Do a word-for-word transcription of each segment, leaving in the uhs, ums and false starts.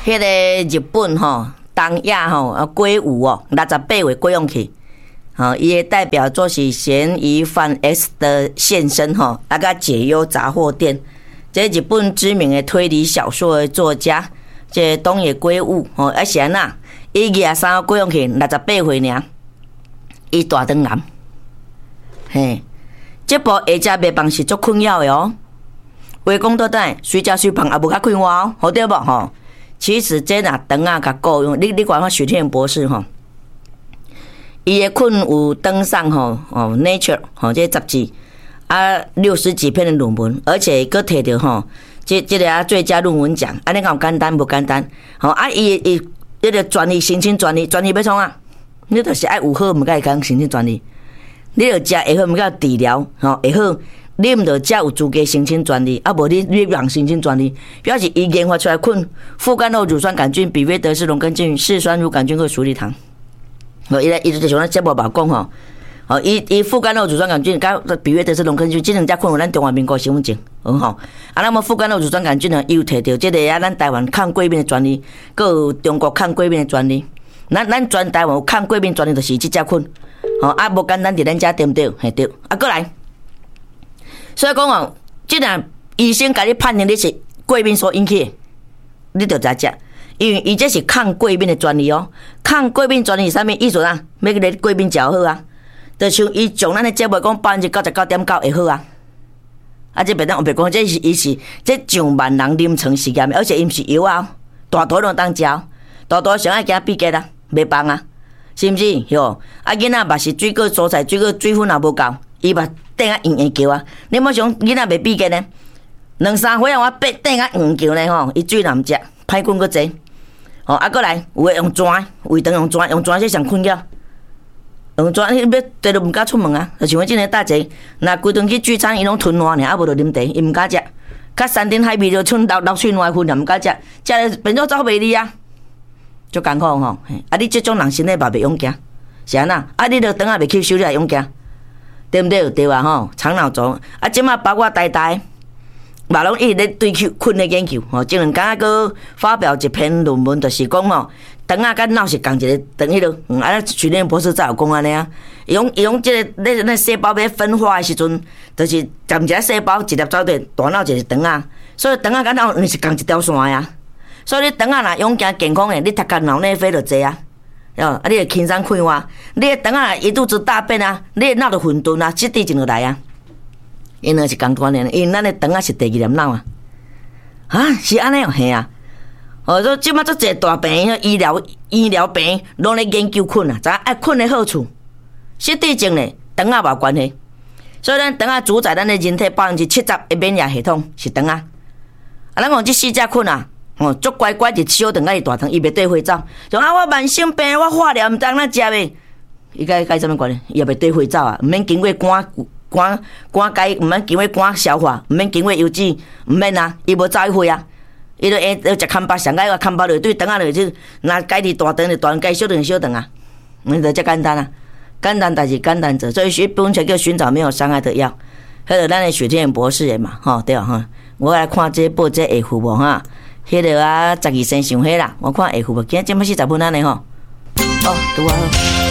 迄个日本吼东亚吼啊鬼舞哦，六十八岁过用去，吼伊的代表作是嫌疑犯 X 的现身吼，那个解忧杂货店，这日本知名的推理小说的作家，这东野圭吾吼，啊是安那，伊廿三岁过用去，六十八岁尔，伊大肠癌，嘿，这部下食袂饭是足困扰的哦。话讲倒转，随食随饭也无较快活哦，好对无吼？其实这若肠啊较够用，你你看看许天博士吼，伊的困有登上吼哦 Nature 吼这杂志啊六十几篇的论文，而且佫摕着吼这这个啊最佳论文奖，安尼讲有简单无简单？吼啊伊伊迄个专利申请专利，专利要创啊？你著是爱有好，毋甲会讲申请专利。你著食会好，毋甲治疗吼会好。你毋着才有资格申請專利，啊無你你讓申請專利，表示伊研發出來菌副干肉乳酸杆菌、比約德氏龍根菌、嗜酸乳杆菌和鼠李糖。哦，伊咧伊就像咱節目嘛講吼，哦，伊伊副干肉乳酸杆菌甲比約德氏龍根菌，即兩隻菌有咱中華民國身份證，很好。啊，那麼副干肉乳酸杆菌呢，伊有摕到即個啊，咱台灣抗過敏的專利，閣有中國抗過敏的專利。咱咱全台灣有抗過敏專利，就是即隻菌。哦，啊無簡單佇咱遮對毋對？嘿對。啊，過來。所以讲哦，既然醫生甲你判定你是過敏所引起的，你就知食，因為伊這是抗過敏的專利哦。抗過敏專利是啥物意思啊？要你過敏較好啊，就像伊從咱的節目講百分之九十九點九會好啊。啊，這別當別講，這是伊是這上萬人臨床實驗，而且伊毋是藥啊，大多攏當食，大多上愛驚閉結啊，袂放啊，是毋是？喲，啊囡仔嘛是水果蔬菜，水果水分也無夠。伊嘛等下硬硬叫啊！你莫想囡仔袂闭结呢，两三岁啊，我八等下硬叫呢吼，伊水若毋食，歹菌佫济。吼，啊，过来有诶用砖，胃肠用砖，用砖这上困扰。用砖你要地都毋敢出门啊！就像我即个大姐，若规顿去聚餐，伊拢吞烂尔，啊无就啉茶，伊毋敢食。较山珍海味就剩流流喙烂份，也毋敢食，食了变做走袂离啊，足艰苦吼。啊，你即种人身体嘛袂勇行，是安那？啊，你着等下袂吸收，你也勇行。对毋对？对啊吼，肠脑轴啊，即马包括呆呆，嘛拢一直咧对菌的研究吼。即两天啊，佮发表一篇论文，就是讲吼，肠啊甲脑是共一个肠迄落。嗯，啊，徐连博士才有讲安尼啊。伊讲伊讲，即个那那细胞要分化的时阵，就是含一个细胞一粒走对，大脑就是肠啊。所以肠啊甲脑是共一条线呀。所以你肠啊若勇健健康的，你读个脑内啡就济啊。哦，啊，你会轻松快活，你的肠啊一肚子大便啊，你的脑就混沌啊，即滴就来啊。因两是共款的，因咱的肠啊是第二粒脑啊。啊，是安尼哦，嘿啊。哦，所以即马足侪大病，医疗医疗病拢咧研究菌啊，知影爱菌的好处。实际上咧，肠啊无关系。所以咱肠啊主宰咱的人体百分之七十的免疫系统是肠啊。啊，咱讲即四只菌啊。哦，足乖乖伫小肠甲伊大肠，伊袂对花走。就啊，我慢性病，我化疗毋知安怎食诶。伊甲甲伊啥物关系？伊也袂对花走啊，毋免经过肝肝肝解，毋免经过肝消化，毋免经过油脂，毋免啊，伊无走去花啊。伊就下食康巴上解个康巴落对肠啊落去，若解伫大肠就大肠，解小肠小肠啊。嗯，就遮简单啊，简单代志简单做，所以一本册叫寻找没有伤害的药。迄个咱的许天博士诶嘛，吼对啊吼。我来看这报这下符无哈。迄个啊，十二生上迄啦，我看下符无，今仔即摆四十分安尼吼。哦，拄啊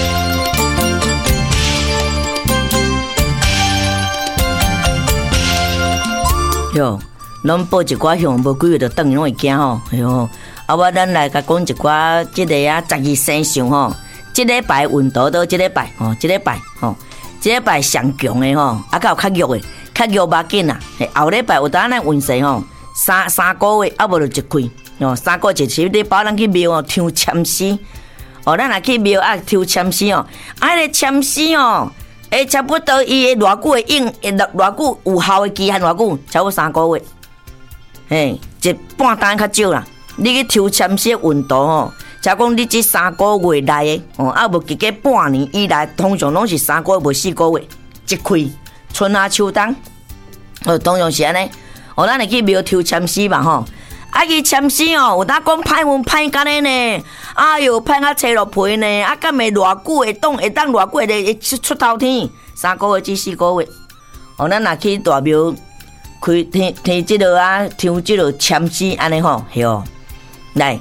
好。哟，拢报一寡项，无几个就等于拢会惊吼。哟，啊，我咱来甲讲一寡即个啊，十二生上吼，即礼拜运道到即礼拜吼，即礼拜吼，即礼拜上强的吼，啊，较有较弱的，较弱把紧啦。后礼拜有当咱运势吼。三三个月啊，无就一开哦。三个月一次，你包咱去庙哦，抽签诗哦。咱若去庙啊，抽签诗哦。啊，迄个签诗哦，诶，差不多伊的偌久的用，诶，偌久有效的期限偌久？差不多三个月。嘿，一半单较少啦。你去抽签诗运动哦，假讲你这三个月内的哦，啊无结果半年以来，通常拢是三个月无四个月一开，春夏秋冬哦，通常是安尼。哦，咱会去庙抽签诗嘛吼，啊去签诗哦，有当讲歹运歹干的呢，哎哟歹甲切落皮呢，啊敢会偌久会当会当偌久会出出头天，三个月至四个月。哦，咱若去大庙开听听即落啊，抽即落签诗安尼吼，嘿哦，来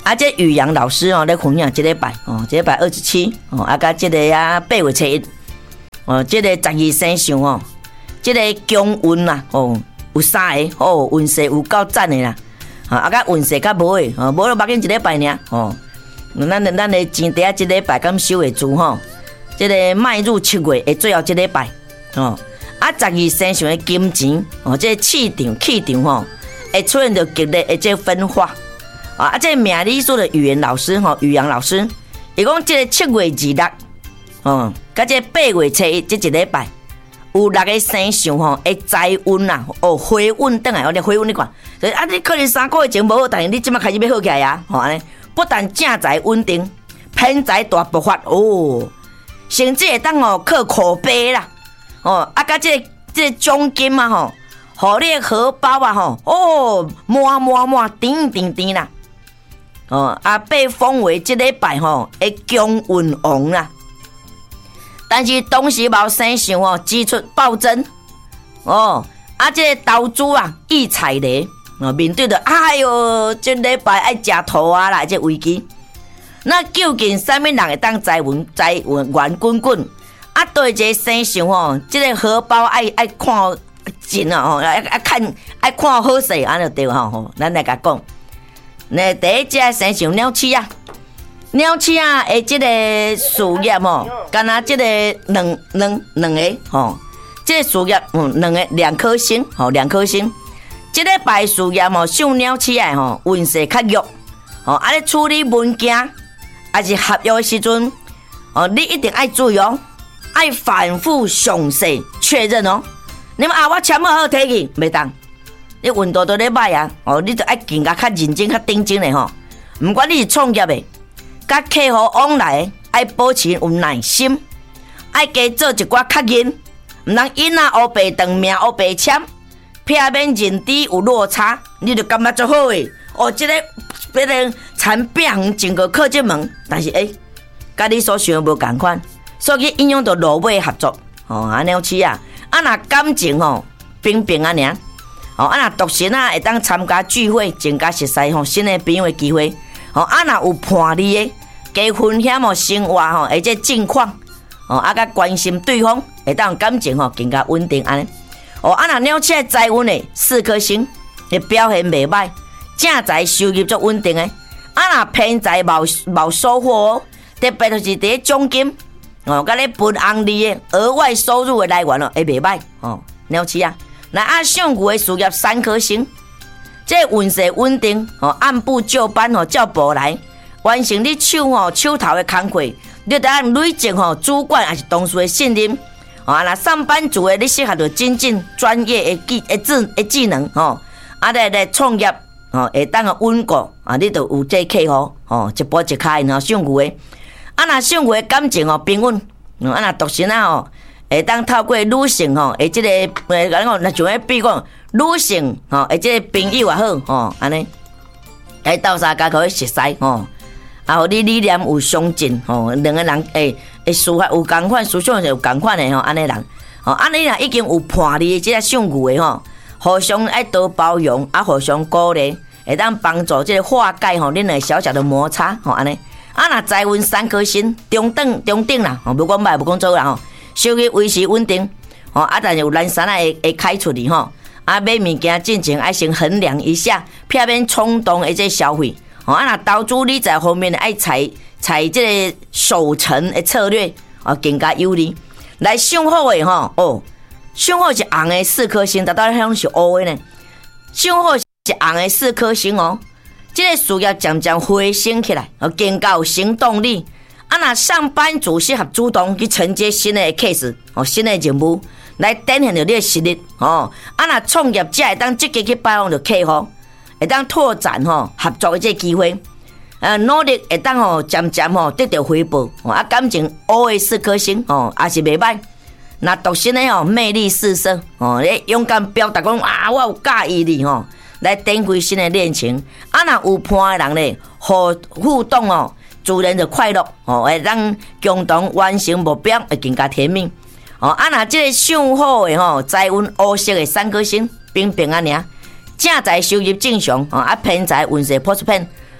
啊，这宇阳老师哦，咧分享这礼拜哦，这礼拜二十七哦，啊，甲这个啊八月初一哦，这个十二生肖哦，这个强运啦哦，有三个哦，运势有够赞的啦，啊，甲运势较无的哦，无就目紧一礼拜尔哦，咱咱的钱地啊，这礼拜敢收会住吼，这个迈入七月的最后一礼拜哦。啊，十二生肖的金钱哦，这气场气场吼，会出现着激烈的这分化啊！啊，这命理术的语言老师吼，宇阳老师，伊讲这个七月二六哦，甲这八月初一这一礼拜，有六个生肖吼，会财运啦，哦，回运转来，我哋回运你看，所以啊，你可能三个月前无好，但是你即马开始要好起来啊！吼安尼，不但正财稳定，偏财大爆发哦，甚至会当哦靠口碑啦。哦，啊，甲这个、这个奖金啊，吼，互你荷包啊，吼，哦，满满满，甜甜甜啦，哦，啊，被封为这礼拜吼，会强运王啦。但是同时冇生肖哦，支出暴增，哦，啊，这个投资啊，易踩雷，哦，面对着，哎哟，这礼拜爱食土啊啦，这危机。那究竟啥物人会当财运财运圆滚滚？啊，对一个生肖吼，即、這个荷包爱爱看紧啊吼，爱爱看爱看好势，安就对吼吼。咱来甲讲，那第一只生肖鸟鼠啊，鸟鼠啊的即个事业吼，敢若即个两两两个吼，即、這個事业嗯两个两颗星吼，两颗星。即、這個拜事业吼，属鸟鼠的吼，运势较弱吼，啊咧处理文件还是合约的时阵，哦，你一定爱注意哦。爱反复详细确认哦。你们啊，我签好好摕去，袂当。你运道都咧歹啊，哦，你就爱更加较认真、较认真的吼。唔管你是创业的，甲客户往来，爱保持有耐心，爱加做一寡确认，唔通因啊乌白长命乌白签，避免认知有落差，你就感觉做好诶。哦，这个别人产变整个靠进门，但是诶，甲你所想无共款。所以影响到路尾合作，哦，安鸟鼠啊，啊若感情吼平平安尔，哦，啊若独身啊会当参加聚会，增加熟悉吼新的朋友的机会，哦，啊若有伴侣的，加分享吼生活吼，而且近况，哦，啊甲关心对方，会当感情吼更加稳定安尼，哦，啊若鸟鼠的财运的四颗星，的表现袂歹，正财收入足稳定的，啊若偏财冇冇收获哦，特别就是伫奖金。哦，甲咧分红利的额外收入的来源哦，会袂歹哦，鸟鼠啊。那按上古的事业三颗星，这运势稳定哦，按部就班哦，照步来完成你手哦手头的工作，你得按累积吼主管还是同事的信任哦。那上班族的你适合着精进专业的技的技的技能哦，啊来来创业哦，会当个稳固啊，你就有这客户哦，一步一开然后上古的。啊，若上回感情哦平稳，啊，若独身啊吼，会当透过女性吼，诶，即个诶，讲讲，若像迄比讲女性吼，诶，即个朋友也好吼，安尼，来斗相加可以熟悉吼，啊，互你理念有相近吼，两个人诶诶，思法有共款，思想有共款诶吼，安尼人，吼，安尼若已经有伴侣即个上句诶吼，互相爱多包容，啊，互相鼓励，会当帮助即个化解吼，恁诶小小的摩擦吼，安尼。啊，若财运三颗星，中等中等啦，吼，无讲歹，无讲错啦吼，收入维持稳定，吼，啊，但是有咱三啊会会开出去吼，啊，买物件进前爱先衡量一下，避免冲动的这消费，吼，啊，若投资理财方面爱采采这个守成的策略，啊，更加有利。来上好的吼，哦，上好是红的四颗星，达到向是乌的呢，上好是红的四颗星哦。这个事业渐渐回升起来，哦，更加有行动力。啊，那上班族适合主动去承接新的 case， 哦，新的任务，来展现着你的实力，哦。啊，那创业者会当积极去拜访着客户，会当拓展吼合作的这个机会，呃，努力会当吼渐渐吼得到回报，哦，啊，感情乌的四颗星，哦，也是袂歹。那独身的吼魅力四射，哦，你勇敢表达讲啊，我有介意你吼。来展开新的恋情，啊，若有伴的人咧，互互动哦，自然就快乐哦，会让共同完成目标会更加甜蜜哦。啊，若这个上好的吼，财运乌色的三颗星，平平安尔，正财收入正常哦，啊偏财运势普遍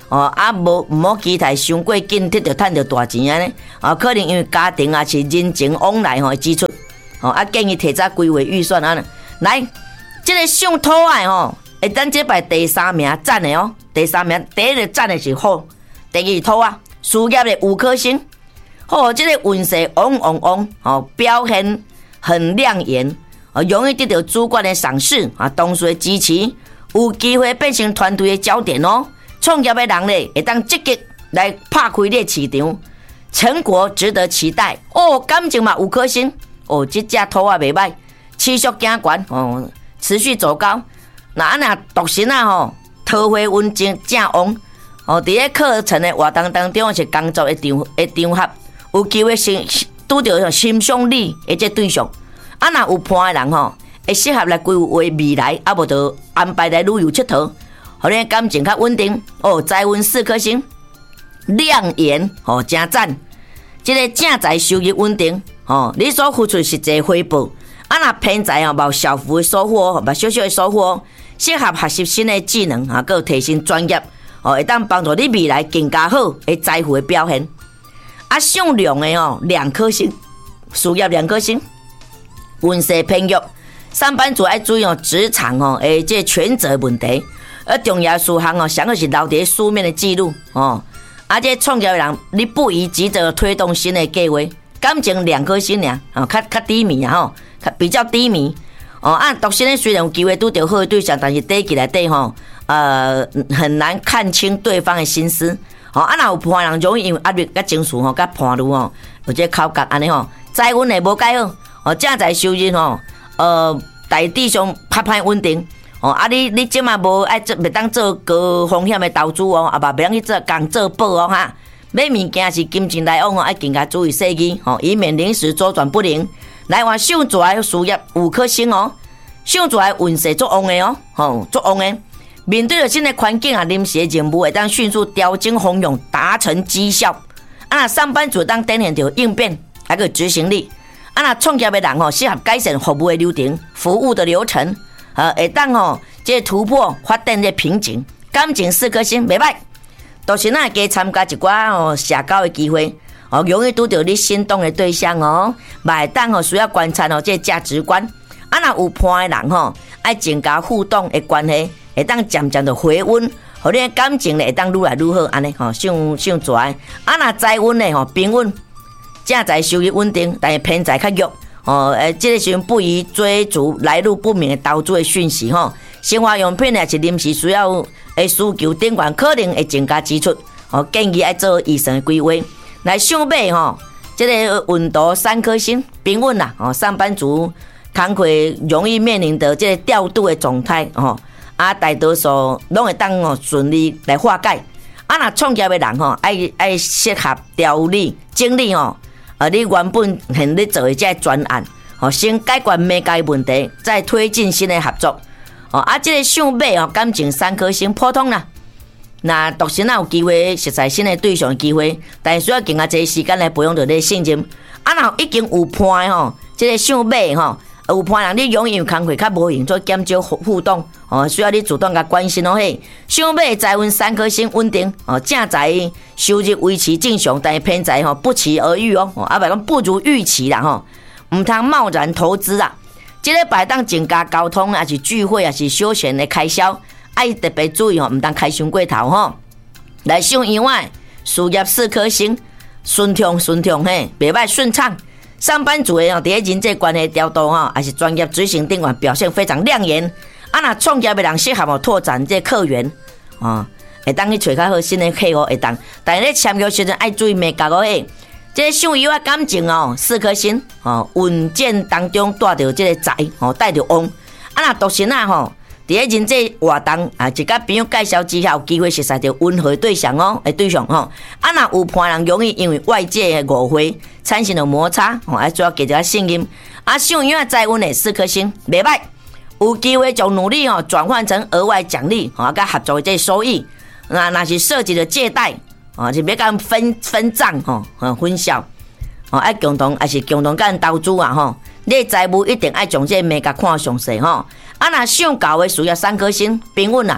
哦，啊无毋好期待伤过紧，得着趁着大钱安尼。哦，可能因为家庭啊是人情往来吼支出，哦啊建议提早规划预算安尼。来，这个上土的吼，会当这排第三名赞的哦，第三名第一个赞的是好，第二土啊，事业的五颗星，好，这个运势旺旺旺，哦表现很亮眼，哦容易得到主管的赏识啊，同事的支持，有机会变成团队的焦点哦。创业的人咧，会当积极来拍开你的市场，成果值得期待哦。感情嘛有颗星哦，这只土啊袂歹，持续行悬哦，持续走高。那安那独身啊吼，桃花运正正旺哦。伫咧课程的活动当中是工作的场的场合，有机会先拄到欣赏你的这对象。啊，若有伴的人吼，会适合来规划未来，啊无就安排来旅游佚佗。互你感情较稳定哦，财运四颗星，亮眼哦，真赞。这个正财收入稳定哦，你所付出实际回报。啊，若偏财哦，无小幅的收获，无小小的收获，适合学习新的技能啊，佮提升专业哦，会当帮助你未来更加好的财富的表现。啊，上量的哦，两颗星，事业两颗星，运势偏弱，上班族要注意哦，职场哦，诶，这权责问题。而重要事项哦，上个是留伫书面的记录哦。啊，这创业的人，你不宜急着推动新的计划，感情两颗星俩哦，较较低迷啊吼，比较低迷哦。啊，独身的虽然有机会拄到好的对象，但是短期内底吼，呃，很难看清对方的心思哦。啊，若有伴人容易因为压力、甲情绪吼、甲伴侣吼，有这口角安尼吼，财运会无介好哦，正财收入吼，呃，大致上较歹稳定。哦，啊你你即嘛无爱做，袂当做高风险的投资哦，啊嘛袂当去做工做保哦哈。买物件是金钱来往哦，爱更加注意细节哦，以免临时周转不灵。来换上座的事业五颗星哦，上座的运势足旺的哦，吼足旺的。面对着新的环境啊，临时的任务会当迅速调整方向，达成绩效。啊，上班族当展现着应变，还个执行力。啊，那创业的人哦，适合改善服务的流程，服务的流程。呃，会当吼，这突破发展的瓶颈，感情四颗星，袂歹。都是那加参加一寡哦社交的机会，哦容易拄到你心动的对象哦。买当哦需要观察哦这价值观。啊，若有伴的人吼，爱增加互动的关系，会当渐渐的回温，互你的感情咧会当愈来愈好，安尼吼，上上拽。啊，若财运咧吼平稳，正财收入稳定，但是偏财较弱。哦，诶，这个时阵不宜追逐来路不明的投资的讯息吼。生活用品也是临时需要诶需求顶悬，可能会增加支出。哦，建议爱做预算的规划。来上尾吼，这个运度三颗星，平稳啦。哦，上班族工课容易面临的这个调度的状态哦，啊，大多数拢会当哦顺利来化解。啊，若创业的人吼，爱爱适合调理精力哦。呃，你原本现咧做的这专案，哦，先解决每个问题，再推进新的合作。哦，啊，这个上尾哦，感情三颗星普通啦。那独身啊有机会熟悉新的对象的机会，但是需要更加侪时间来培养着你的信任。啊，若已经有伴吼，这个上尾吼，有伴人你容易有工课较无闲，做减少互动。哦，需要你主动甲关心哦嘿。上尾财运三颗星稳定，哦，正财收入维持正常，但是偏财吼不期而遇哦，啊，不讲不如预期啦吼，唔通贸然投资啊。这个摆当增加交通，还是聚会，还是休闲的开销，爱特别注意吼，唔当开伤过头吼。来上以外，事业四颗星，顺畅顺畅嘿，袂歹顺畅。上班族的哦，伫咧人际关系调度吼，还是专业执行顶管表现非常亮眼。啊，那创业的人适合哦拓展这客源，哦，会当去找较好新的客户会当，但是咧签约时阵爱注意美角哦嘿。这上游啊感情哦四颗星哦，运荐当中带着这个财哦，带着旺。啊，那独身啊吼，伫咧人际活动啊，一甲朋友介绍之下，有机会熟悉到温和对象哦，诶对象吼。啊，那有伴人容易因为外界的误会产生了摩擦哦，啊主要给一个信任。啊，上游啊财运的四颗星，袂歹。有机会将努力哦转换成额外奖励啊，跟合作的这收益。那那是涉及的借贷啊，是别跟分分账吼，啊分销哦，爱共同还是共同跟投资啊吼。你的财务一定爱将这物件看详细吼。啊，那上高的需要三颗星，平稳啦。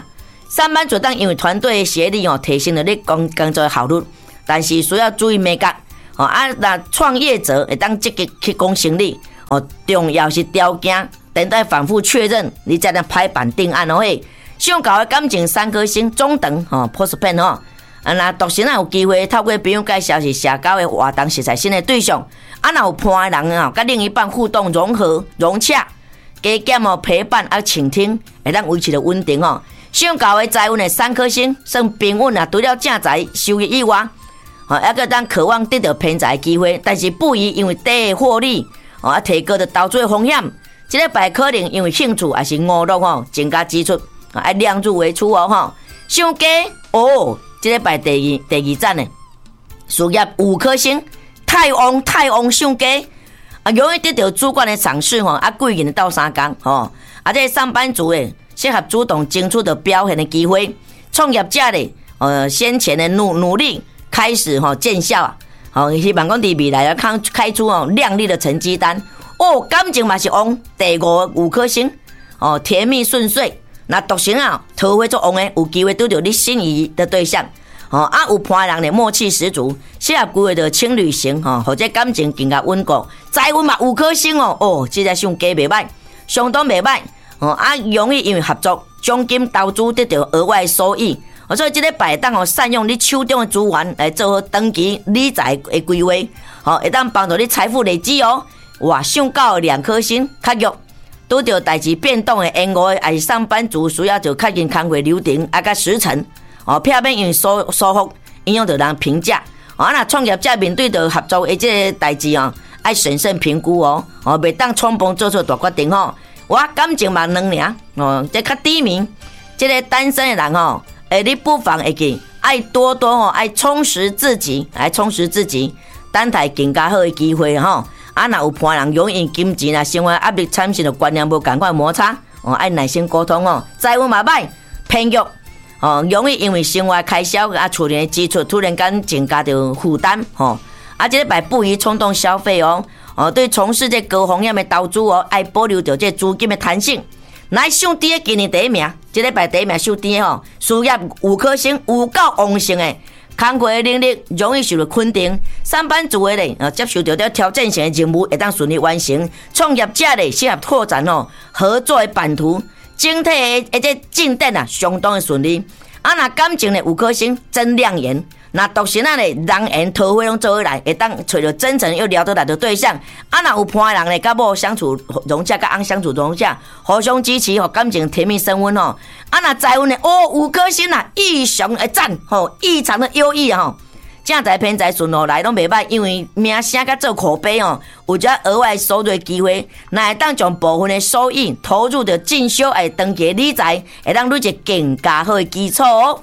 上班族当因为团队协力哦，提升了你工工作的效率，但是需要注意美感哦。啊，那创业者会当积极去讲生理哦，重要是条件，等待反复确认，你才能拍板定案哦。嘿，上高的感情三颗星，中等哦 ，postpan 哦。啊，那独身啊有机会透过朋友介绍是社交的活动，识在新的对象。啊，若有伴的人啊，甲另一半互动融合融洽，加减哦陪伴啊倾听，会当维持着稳定哦。上高的财运的三颗星，算平稳啊，除了正财收益以外，哦，还个当渴望得到偏财的机会，但是不宜因为低获利哦啊提高着投资的风险。这个摆可能因为兴趣还是娱乐哦，增加支出啊，爱量入为出哦吼。上加哦。这个排第二第二站呢，事业五颗星，太旺太旺上加啊，容易得到主管的赏识吼，啊贵人的倒三工吼，啊这上班族诶适合主动争取的表现的机会，创业者咧呃先前的努努力开始吼见效啊，好希望讲伫未来要开开出哦亮丽的成绩单哦，感情嘛是旺第五五颗星哦，甜蜜顺遂。那独身啊，桃花作旺诶，有机会拄到你心仪的对象，哦啊有伴人咧默契十足，适合规划着轻旅行，吼、哦、或者感情更加稳固。财运嘛五颗星哦，哦，这个上加袂歹，相当袂歹，哦啊容易因为合作、奖金投资得到额外收益，哦所以这个摆档哦，善用你手中的资源来做好长期理财的规划，哦会当帮助你财富累积哦。哇，上高两颗星，较弱。拄到代志变动的延误，还是上班族需要就确认工作流程啊，甲时程哦，避免因为疏疏忽影响到人评价。啊，那创业者面对着合作的这个代志哦，爱审慎评估哦，哦，袂当冲动做出大决定哦。我感情嘛两尔哦，这较低迷，这个单身的人哦，诶，你不妨会记爱多多哦，爱充实自己，爱充实自己，等待更加好的机会吼。啊，若有伴人容易金钱啊，生活压力产生的观念无共款摩擦，哦，爱耐心沟通哦。财运嘛歹，偏弱哦，容易因为生活开销啊、厝里的支出突然间增加着负担哦。啊，这个摆不宜冲动消费哦。哦，对从事这高风险的投资哦，爱保留着这资金的弹性。来上低的今年第一名，这个摆第一名上低哦，事业五颗星，有够旺盛的。工作的能力容易受到肯定，上班族的咧，接受到了挑战性的任务会当顺利完成。创业者咧适合拓展哦合作的版图，整体的这进展啊相当的顺利。啊，那感情咧五颗星真亮眼，那独身啊咧人缘桃花拢做起来，会当找到真诚又聊得来的对象。啊，那有伴人咧，甲某相处融洽，甲翁相处融洽，互相支持吼，感情甜蜜升温哦。啊，那财运咧，哦五颗星啊，异常的赞吼，异常的优异吼。正财偏财顺路来拢袂歹，因为名声甲做口碑哦，有只额外收入的机会，那会当将部分的收益投入到进修诶长期理财，会当累积更加好的基础哦。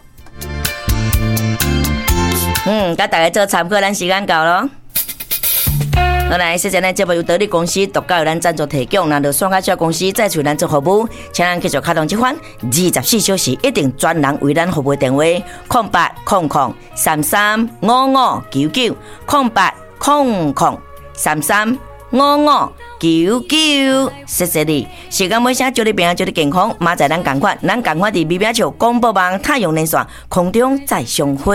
嗯，甲大家做参考，咱时间到咯。好来，谢谢咱节目由得力公司独家由咱赞助提供，那就双卡小公司再出咱做服务，请咱继续开通这款二十四小时一定专人为咱服务电话：空八空空三三五五九九空八空空三三五五九九。谢谢你，时间尾声，祝你平安，祝你健康。马仔咱赶快，咱赶快伫微表球广播网太阳连线空中再相会。